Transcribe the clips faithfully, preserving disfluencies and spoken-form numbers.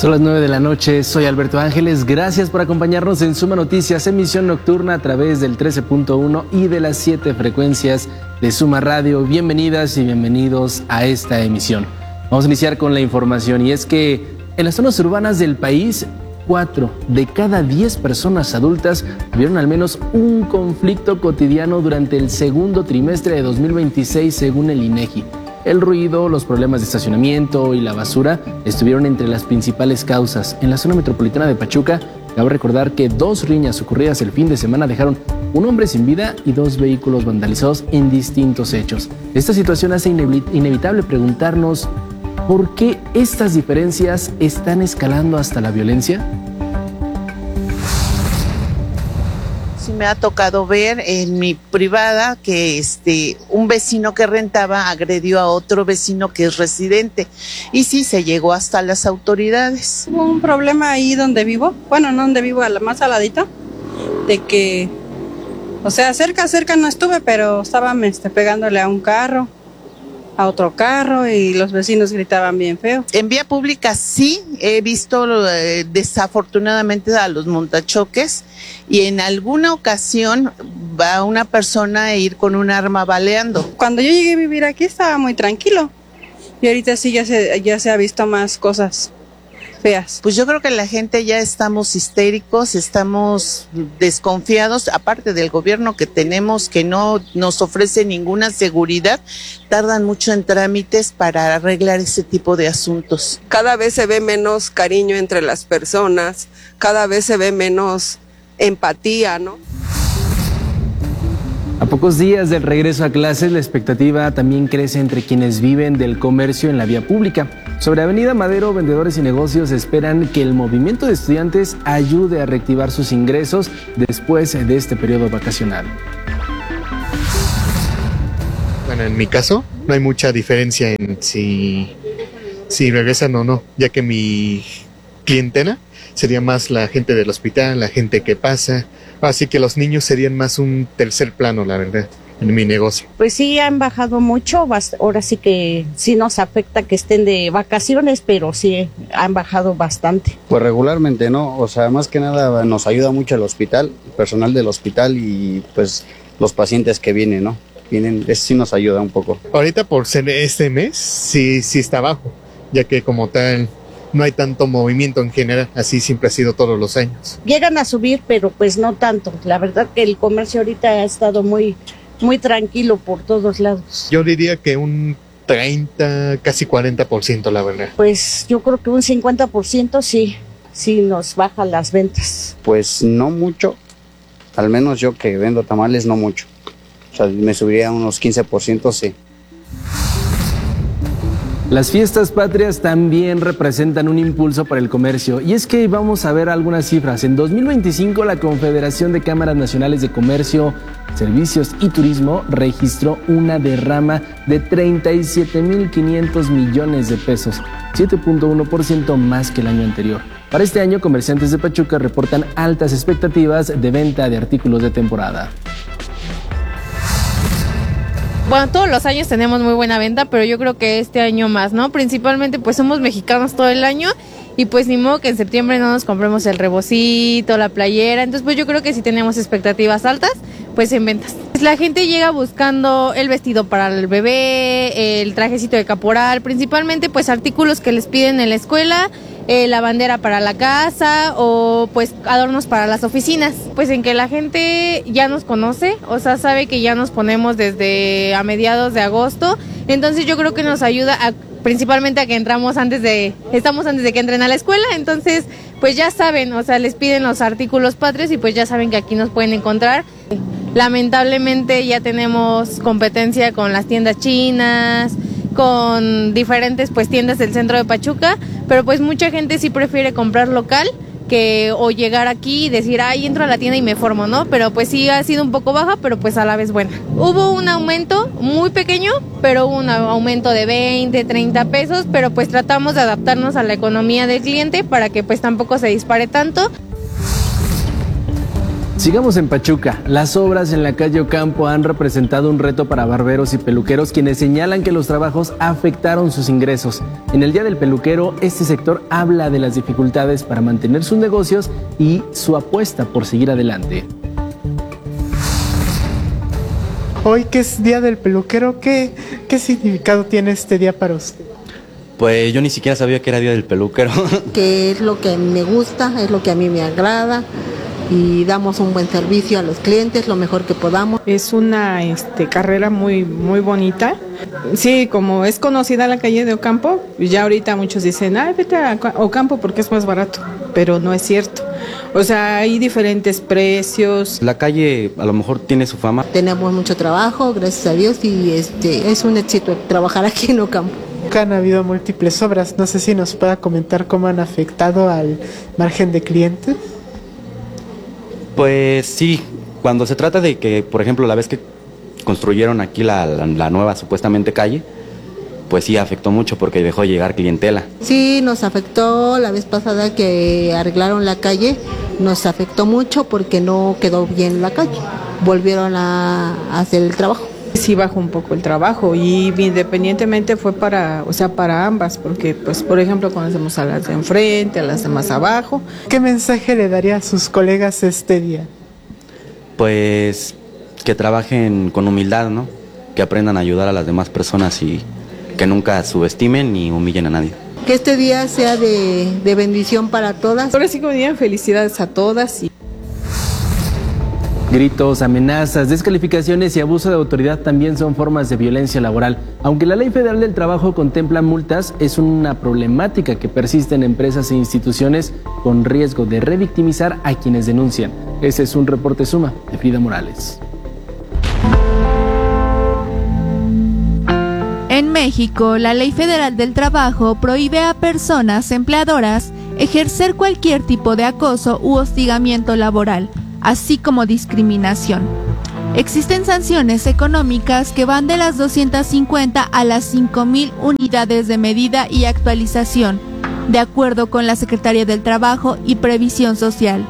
Son las nueve de la noche, soy Alberto Ángeles, gracias por acompañarnos en Suma Noticias, emisión nocturna a través del trece punto uno y de las siete frecuencias de Suma Radio. Bienvenidas y bienvenidos a esta emisión. Vamos a iniciar con la información y es que en las zonas urbanas del país, cuatro de cada diez personas adultas tuvieron al menos un conflicto cotidiano durante el segundo trimestre de dos mil veintiséis según el INEGI. El ruido, los problemas de estacionamiento y la basura estuvieron entre las principales causas. En la zona metropolitana de Pachuca, cabe recordar que dos riñas ocurridas el fin de semana dejaron un hombre sin vida y dos vehículos vandalizados en distintos hechos. Esta situación hace inevitable preguntarnos ¿por qué estas diferencias están escalando hasta la violencia? Sí me ha tocado ver en mi privada que este un vecino que rentaba agredió a otro vecino que es residente y sí se llegó hasta las autoridades. Hubo un problema ahí donde vivo, bueno, no donde vivo, a la más aladito, de que, o sea, cerca, cerca no estuve, pero estaban este, pegándole a un carro, a otro carro y los vecinos gritaban bien feo. En vía pública sí he visto eh, desafortunadamente a los montachoques y en alguna ocasión va una persona a ir con un arma baleando. Cuando yo llegué a vivir aquí estaba muy tranquilo y ahorita sí ya se, ya se ha visto más cosas feas. Pues yo creo que la gente ya estamos histéricos, estamos desconfiados, aparte del gobierno que tenemos que no nos ofrece ninguna seguridad, tardan mucho en trámites para arreglar ese tipo de asuntos. Cada vez se ve menos cariño entre las personas, cada vez se ve menos empatía, ¿no? A pocos días del regreso a clases, la expectativa también crece entre quienes viven del comercio en la vía pública. Sobre Avenida Madero, vendedores y negocios esperan que el movimiento de estudiantes ayude a reactivar sus ingresos después de este periodo vacacional. Bueno, en mi caso, no hay mucha diferencia en si, si regresan o no, ya que mi clientela sería más la gente del hospital, la gente que pasa, así que los niños serían más un tercer plano, la verdad, en mi negocio. Pues sí, han bajado mucho, ahora sí que sí nos afecta que estén de vacaciones, pero sí han bajado bastante. Pues regularmente no, o sea, más que nada nos ayuda mucho el hospital, el personal del hospital y pues los pacientes que vienen, ¿no? Vienen, eso sí nos ayuda un poco. Ahorita por ser este mes, sí, sí está bajo, ya que como tal no hay tanto movimiento en general, así siempre ha sido todos los años. Llegan a subir, pero pues no tanto. La verdad que el comercio ahorita ha estado muy, muy tranquilo por todos lados. Yo diría que un treinta, casi cuarenta por ciento, la verdad. Pues yo creo que un cincuenta por ciento sí, sí nos bajan las ventas. Pues no mucho, al menos yo que vendo tamales no mucho. O sea, me subiría unos quince por ciento, sí. Las fiestas patrias también representan un impulso para el comercio y es que vamos a ver algunas cifras. En dos mil veinticinco la Confederación de Cámaras Nacionales de Comercio, Servicios y Turismo registró una derrama de treinta y siete mil quinientos millones de pesos, siete punto uno por ciento más que el año anterior. Para este año, comerciantes de Pachuca reportan altas expectativas de venta de artículos de temporada. Bueno, todos los años tenemos muy buena venta, pero yo creo que este año más, ¿no? Principalmente pues somos mexicanos todo el año y pues ni modo que en septiembre no nos compremos el rebocito, la playera, entonces pues yo creo que sí tenemos expectativas altas, pues en ventas. La gente llega buscando el vestido para el bebé, el trajecito de caporal, principalmente pues artículos que les piden en la escuela, eh, la bandera para la casa o pues adornos para las oficinas. Pues en que la gente ya nos conoce, o sea, sabe que ya nos ponemos desde a mediados de agosto, entonces yo creo que nos ayuda a, principalmente a que entramos antes de, estamos antes de que entren a la escuela, entonces pues ya saben, o sea, les piden los artículos patrios y pues ya saben que aquí nos pueden encontrar. Lamentablemente ya tenemos competencia con las tiendas chinas, con diferentes pues tiendas del centro de Pachuca, pero pues mucha gente sí prefiere comprar local que o llegar aquí y decir, ay, entro a la tienda y me formo, ¿no? Pero pues sí ha sido un poco baja, pero pues a la vez buena. Hubo un aumento muy pequeño, pero hubo un aumento de veinte, treinta pesos, pero pues tratamos de adaptarnos a la economía del cliente para que pues tampoco se dispare tanto. Sigamos en Pachuca. Las obras en la calle Ocampo han representado un reto para barberos y peluqueros, quienes señalan que los trabajos afectaron sus ingresos. En el Día del Peluquero, este sector habla de las dificultades para mantener sus negocios y su apuesta por seguir adelante. Hoy que es Día del Peluquero, ¿qué, qué significado tiene este día para usted? Pues yo ni siquiera sabía que era Día del Peluquero. Que es lo que me gusta, es lo que a mí me agrada. Y damos un buen servicio a los clientes, lo mejor que podamos. Es una este, carrera muy, muy bonita. Sí, como es conocida la calle de Ocampo, ya ahorita muchos dicen, ay, vete a Ocampo porque es más barato, pero no es cierto. O sea, hay diferentes precios. La calle a lo mejor tiene su fama. Tenemos mucho trabajo, gracias a Dios, y este, es un éxito trabajar aquí en Ocampo. Han habido múltiples obras, no sé si nos pueda comentar cómo han afectado al margen de clientes. Pues sí, cuando se trata de que, por ejemplo, la vez que construyeron aquí la, la, la nueva supuestamente calle, pues sí afectó mucho porque dejó de llegar clientela. Sí, nos afectó la vez pasada que arreglaron la calle, nos afectó mucho porque no quedó bien la calle, volvieron a, a hacer el trabajo. Sí bajó un poco el trabajo y independientemente fue para, o sea, para ambas, porque pues por ejemplo conocemos a las de enfrente, a las de más abajo. ¿Qué mensaje le daría a sus colegas este día? Pues que trabajen con humildad, ¿no? Que aprendan a ayudar a las demás personas y que nunca subestimen ni humillen a nadie. Que este día sea de, de bendición para todas. Ahora sí como día, felicidades a todas. Y gritos, amenazas, descalificaciones y abuso de autoridad también son formas de violencia laboral. Aunque la Ley Federal del Trabajo contempla multas, es una problemática que persiste en empresas e instituciones con riesgo de revictimizar a quienes denuncian. Ese es un reporte Suma de Frida Morales. En México, la Ley Federal del Trabajo prohíbe a personas empleadoras ejercer cualquier tipo de acoso u hostigamiento laboral, así como discriminación. Existen sanciones económicas que van de las doscientas cincuenta a las cinco mil unidades de medida y actualización, de acuerdo con la Secretaría del Trabajo y Previsión Social.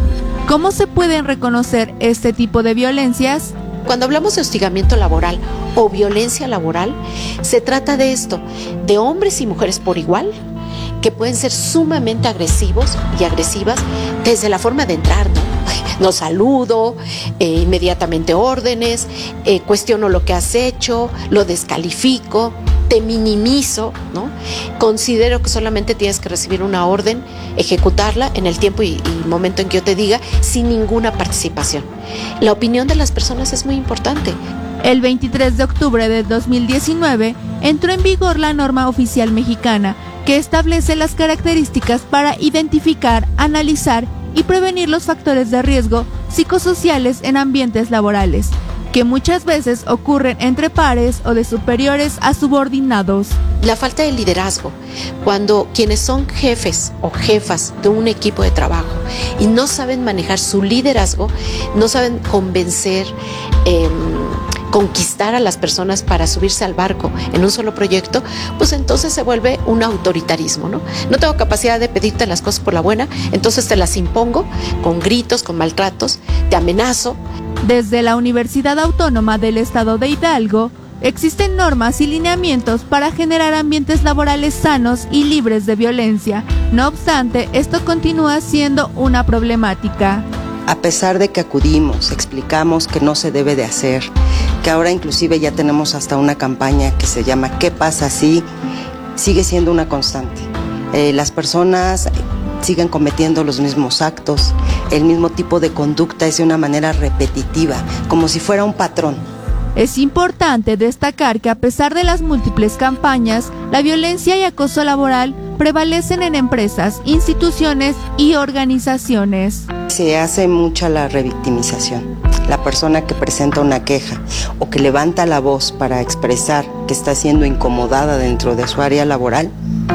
¿Cómo se pueden reconocer este tipo de violencias? Cuando hablamos de hostigamiento laboral o violencia laboral, se trata de esto, de hombres y mujeres por igual, que pueden ser sumamente agresivos y agresivas desde la forma de entrar, ¿no? No saludo, eh, inmediatamente órdenes, eh, cuestiono lo que has hecho, lo descalifico, te minimizo, ¿no? Considero que solamente tienes que recibir una orden, ejecutarla en el tiempo y, y momento en que yo te diga, sin ninguna participación. La opinión de las personas es muy importante. El veintitrés de octubre de dos mil diecinueve entró en vigor la norma oficial mexicana que establece las características para identificar, analizar y prevenir los factores de riesgo psicosociales en ambientes laborales, que muchas veces ocurren entre pares o de superiores a subordinados. La falta de liderazgo, cuando quienes son jefes o jefas de un equipo de trabajo y no saben manejar su liderazgo, no saben convencer, eh, conquistar a las personas para subirse al barco en un solo proyecto, pues entonces se vuelve un autoritarismo, ¿no? No tengo capacidad de pedirte las cosas por la buena, entonces te las impongo con gritos, con maltratos, te amenazo. Desde la Universidad Autónoma del Estado de Hidalgo, existen normas y lineamientos para generar ambientes laborales sanos y libres de violencia. No obstante, esto continúa siendo una problemática. A pesar de que acudimos, explicamos que no se debe de hacer, que ahora inclusive ya tenemos hasta una campaña que se llama ¿Qué pasa si?, sigue siendo una constante. Eh, las personas siguen cometiendo los mismos actos, el mismo tipo de conducta es de una manera repetitiva, como si fuera un patrón. Es importante destacar que a pesar de las múltiples campañas, la violencia y acoso laboral prevalecen en empresas, instituciones y organizaciones. Se hace mucha la revictimización. La persona que presenta una queja o que levanta la voz para expresar que está siendo incomodada dentro de su área laboral,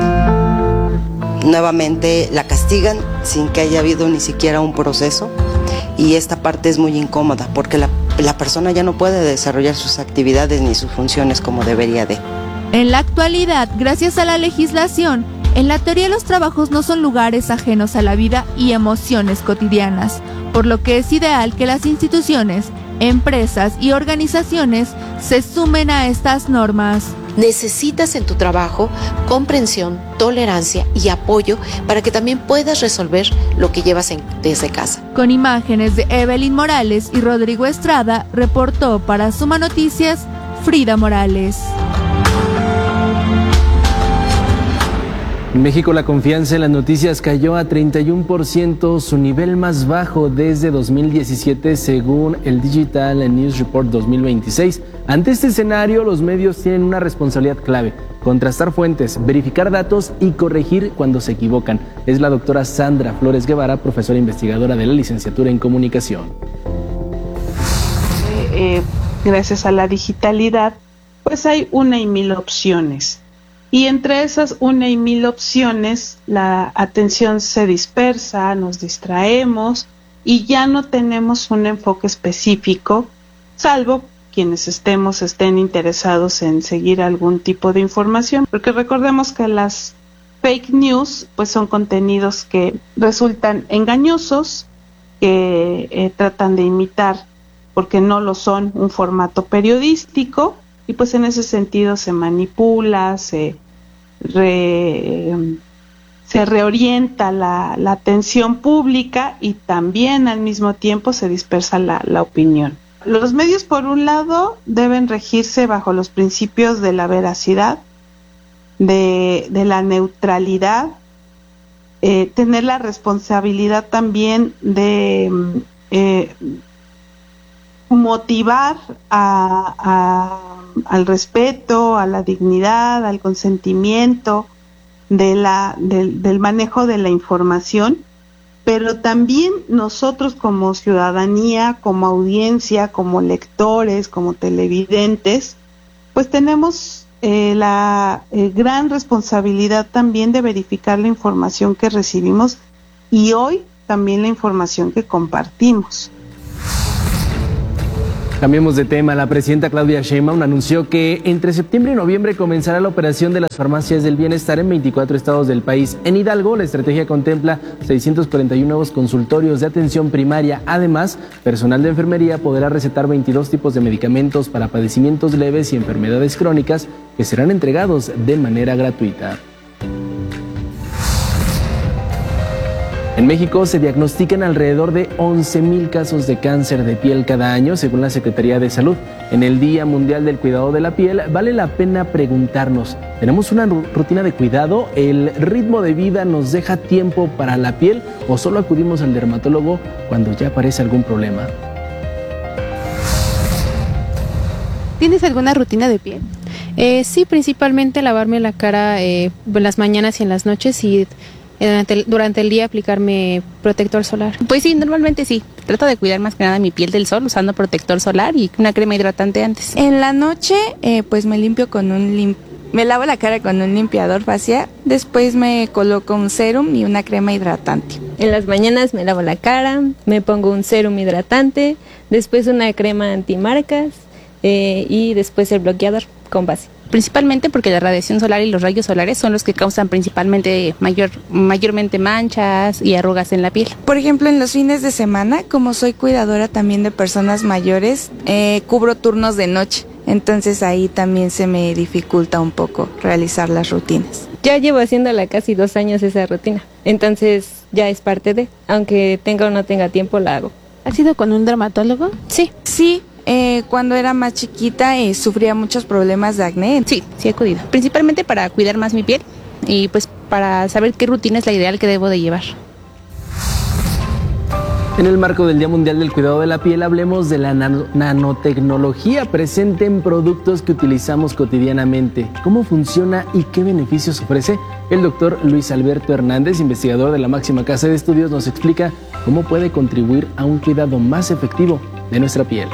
nuevamente la castigan sin que haya habido ni siquiera un proceso, y esta parte es muy incómoda porque la, la persona ya no puede desarrollar sus actividades ni sus funciones como debería de. En la actualidad, gracias a la legislación, en la teoría los trabajos no son lugares ajenos a la vida y emociones cotidianas, por lo que es ideal que las instituciones, empresas y organizaciones se sumen a estas normas. Necesitas en tu trabajo comprensión, tolerancia y apoyo para que también puedas resolver lo que llevas en, desde casa. Con imágenes de Evelyn Morales y Rodrigo Estrada, reportó para Suma Noticias, Frida Morales. En México la confianza en las noticias cayó a treinta y uno por ciento, su nivel más bajo desde dos mil diecisiete según el Digital News Report dos mil veintiséis. Ante este escenario, los medios tienen una responsabilidad clave: contrastar fuentes, verificar datos y corregir cuando se equivocan. Es la doctora Sandra Flores Guevara, profesora investigadora de la licenciatura en comunicación. Eh, eh, gracias a la digitalidad, pues hay una y mil opciones. Y entre esas una y mil opciones, la atención se dispersa, nos distraemos y ya no tenemos un enfoque específico, salvo quienes estemos, estén interesados en seguir algún tipo de información, porque recordemos que las fake news pues son contenidos que resultan engañosos, que eh, tratan de imitar, porque no lo son, un formato periodístico, y pues en ese sentido se manipula, se, re, se reorienta la, la atención pública y también al mismo tiempo se dispersa la, la opinión. Los medios, por un lado, deben regirse bajo los principios de la veracidad, de, de la neutralidad, eh, tener la responsabilidad también de eh, motivar a, a, al respeto, a la dignidad, al consentimiento de la, del, del manejo de la información, pero también nosotros como ciudadanía, como audiencia, como lectores, como televidentes, pues tenemos eh, la eh, gran responsabilidad también de verificar la información que recibimos y hoy también la información que compartimos. Cambiemos de tema. La presidenta Claudia Sheinbaum anunció que entre septiembre y noviembre comenzará la operación de las farmacias del bienestar en veinticuatro estados del país. En Hidalgo, la estrategia contempla seiscientos cuarenta y uno nuevos consultorios de atención primaria. Además, personal de enfermería podrá recetar veintidós tipos de medicamentos para padecimientos leves y enfermedades crónicas que serán entregados de manera gratuita. En México se diagnostican alrededor de once mil casos de cáncer de piel cada año, según la Secretaría de Salud. En el Día Mundial del Cuidado de la Piel, vale la pena preguntarnos, ¿tenemos una rutina de cuidado? ¿El ritmo de vida nos deja tiempo para la piel o solo acudimos al dermatólogo cuando ya aparece algún problema? ¿Tienes alguna rutina de piel? Eh, sí, principalmente lavarme la cara eh, en las mañanas y en las noches y Durante el, durante el día aplicarme protector solar. Pues sí, normalmente sí. Trato de cuidar más que nada mi piel del sol usando protector solar y una crema hidratante antes. En la noche, eh, pues me limpio con un lim me lavo la cara con un limpiador facial. Después me coloco un serum y una crema hidratante. En las mañanas me lavo la cara, me pongo un serum hidratante, después una crema antimarcas eh, y después el bloqueador con base. Principalmente porque la radiación solar y los rayos solares son los que causan principalmente mayor, mayormente manchas y arrugas en la piel. Por ejemplo, en los fines de semana, como soy cuidadora también de personas mayores, eh, cubro turnos de noche, entonces ahí también se me dificulta un poco realizar las rutinas. Ya llevo haciéndola casi dos años esa rutina, entonces ya es parte de, aunque tenga o no tenga tiempo, la hago. ¿Has ido con un dermatólogo? Sí. Sí. Eh, cuando era más chiquita eh, sufría muchos problemas de acné. Sí, sí he acudido. Principalmente para cuidar más mi piel y pues para saber qué rutina es la ideal que debo de llevar. En el marco del Día Mundial del Cuidado de la Piel, hablemos de la nano nanotecnología presente en productos que utilizamos cotidianamente. ¿Cómo funciona y qué beneficios ofrece? El doctor Luis Alberto Hernández, investigador de la máxima casa de estudios, nos explica cómo puede contribuir a un cuidado más efectivo de nuestra piel.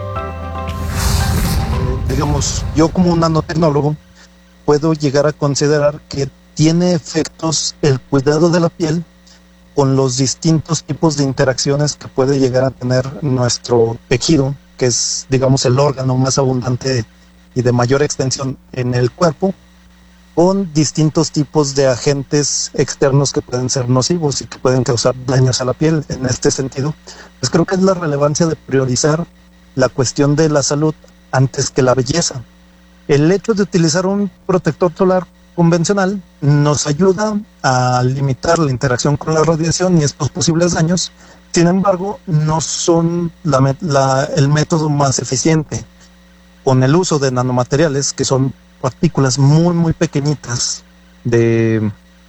Digamos, yo como un nanotecnólogo puedo llegar a considerar que tiene efectos el cuidado de la piel con los distintos tipos de interacciones que puede llegar a tener nuestro tejido, que es, digamos, el órgano más abundante y de mayor extensión en el cuerpo, con distintos tipos de agentes externos que pueden ser nocivos y que pueden causar daños a la piel. En este sentido, pues creo que es la relevancia de priorizar la cuestión de la salud antes que la belleza. El hecho de utilizar un protector solar convencional nos ayuda a limitar la interacción con la radiación y estos posibles daños. Sin embargo, no son la, la, el método más eficiente. Con el uso de nanomateriales, que son partículas muy muy pequeñitas, de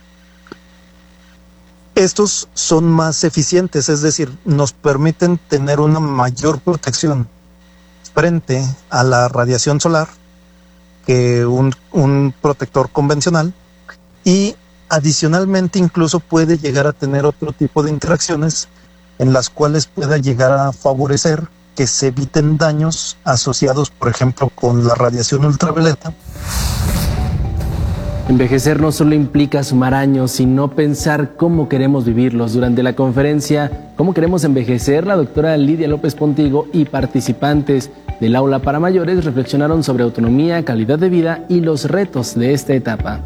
estos son más eficientes, es decir, nos permiten tener una mayor protección frente a la radiación solar que un, un protector convencional, y adicionalmente incluso puede llegar a tener otro tipo de interacciones en las cuales pueda llegar a favorecer que se eviten daños asociados, por ejemplo, con la radiación ultravioleta. Envejecer no solo implica sumar años, sino pensar cómo queremos vivirlos. Durante la conferencia ¿Cómo queremos envejecer?, la doctora Lidia López Pontigo y participantes del aula para mayores reflexionaron sobre autonomía, calidad de vida y los retos de esta etapa.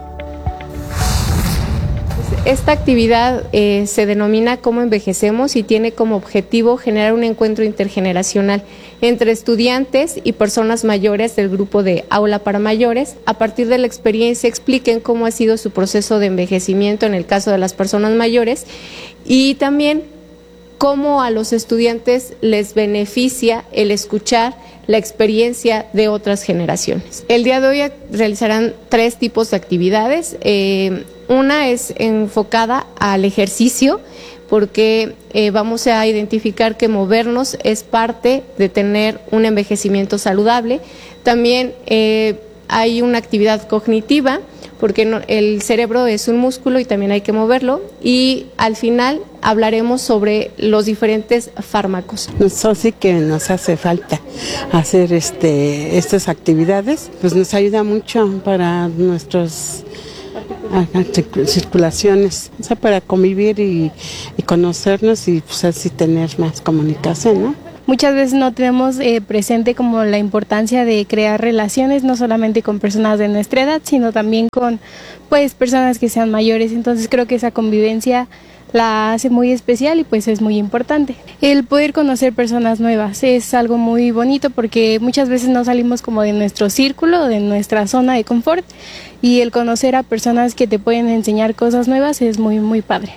Esta actividad eh, se denomina Cómo envejecemos y tiene como objetivo generar un encuentro intergeneracional entre estudiantes y personas mayores del grupo de Aula para Mayores. A partir de la experiencia expliquen cómo ha sido su proceso de envejecimiento en el caso de las personas mayores y también cómo a los estudiantes les beneficia el escuchar la experiencia de otras generaciones. El día de hoy realizarán tres tipos de actividades. Eh, una es enfocada al ejercicio, porque eh, vamos a identificar que movernos es parte de tener un envejecimiento saludable. También eh, hay una actividad cognitiva, porque no, el cerebro es un músculo y también hay que moverlo, y al final hablaremos sobre los diferentes fármacos. Eso sí que nos hace falta hacer este estas actividades, pues nos ayuda mucho para nuestras circulaciones, o sea, para convivir y, y conocernos y pues así tener más comunicación, ¿no? Muchas veces no tenemos eh, presente como la importancia de crear relaciones, no solamente con personas de nuestra edad, sino también con pues personas que sean mayores. Entonces creo que esa convivencia la hace muy especial y pues es muy importante. El poder conocer personas nuevas es algo muy bonito porque muchas veces no salimos como de nuestro círculo, de nuestra zona de confort, y el conocer a personas que te pueden enseñar cosas nuevas es muy muy padre.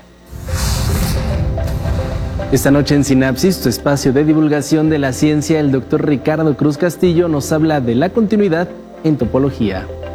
Esta noche en Sinapsis, tu espacio de divulgación de la ciencia, el doctor Ricardo Cruz Castillo nos habla de la continuidad en topología.